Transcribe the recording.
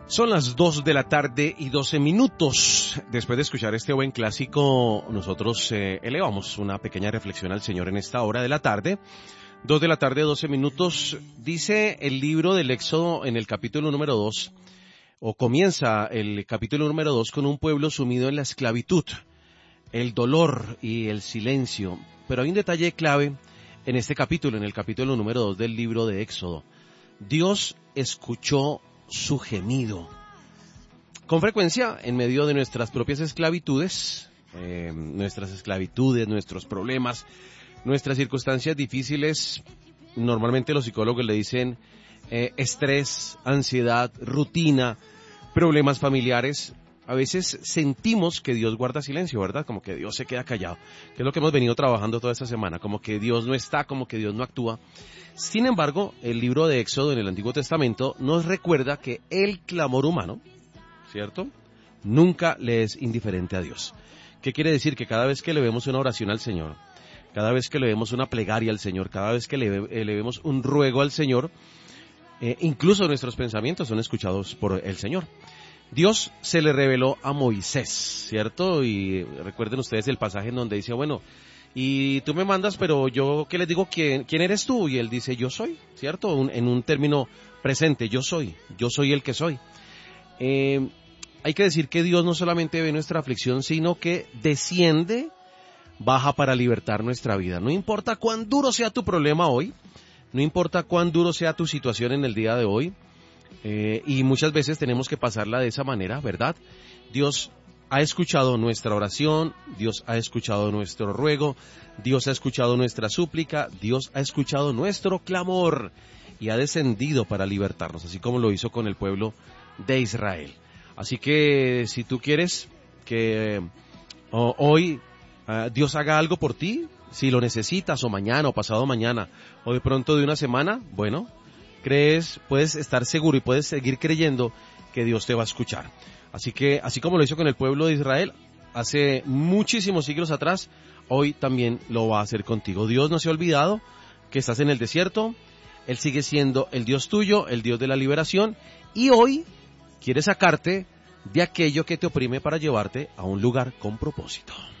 Son las 2 de la tarde y 12 minutos. Después de escuchar este buen clásico, nosotros elevamos una pequeña reflexión al Señor en esta hora de la tarde. 2 de la tarde, 12 minutos. Dice el libro del Éxodo en el capítulo número 2, o comienza el capítulo número 2 con un pueblo sumido en la esclavitud, el dolor y el silencio. Pero hay un detalle clave en este capítulo, en el capítulo número 2 del libro de Éxodo. Dios escuchó su gemido. Con frecuencia, en medio de nuestras propias esclavitudes, nuestros problemas, nuestras circunstancias difíciles, normalmente los psicólogos le dicen estrés, ansiedad, rutina, problemas familiares. A veces sentimos que Dios guarda silencio, ¿verdad? Como que Dios se queda callado, que es lo que hemos venido trabajando toda esta semana, como que Dios no está, como que Dios no actúa. Sin embargo, el libro de Éxodo en el Antiguo Testamento nos recuerda que el clamor humano, ¿cierto?, nunca le es indiferente a Dios. ¿Qué quiere decir? Que cada vez que le vemos una oración al Señor, cada vez que le vemos una plegaria al Señor, cada vez que le vemos un ruego al Señor, incluso nuestros pensamientos son escuchados por el Señor. Dios se le reveló a Moisés, ¿cierto? Y recuerden ustedes el pasaje en donde dice, bueno, y tú me mandas, pero yo, ¿qué les digo? ¿Quién eres tú? Y él dice, yo soy, ¿cierto? En un término presente, yo soy el que soy. Hay que decir que Dios no solamente ve nuestra aflicción, sino que desciende, baja para libertar nuestra vida. No importa cuán duro sea tu problema hoy, no importa cuán duro sea tu situación en el día de hoy, y muchas veces tenemos que pasarla de esa manera, ¿verdad? Dios ha escuchado nuestra oración, Dios ha escuchado nuestro ruego, Dios ha escuchado nuestra súplica, Dios ha escuchado nuestro clamor y ha descendido para libertarnos, así como lo hizo con el pueblo de Israel. Así que si tú quieres que hoy Dios haga algo por ti, si lo necesitas, o mañana, o pasado mañana, o de pronto de una semana, bueno, puedes estar seguro y puedes seguir creyendo que Dios te va a escuchar. Así que, así como lo hizo con el pueblo de Israel hace muchísimos siglos atrás, hoy también lo va a hacer contigo. Dios no se ha olvidado que estás en el desierto, Él sigue siendo el Dios tuyo, el Dios de la liberación, y hoy quiere sacarte de aquello que te oprime para llevarte a un lugar con propósito.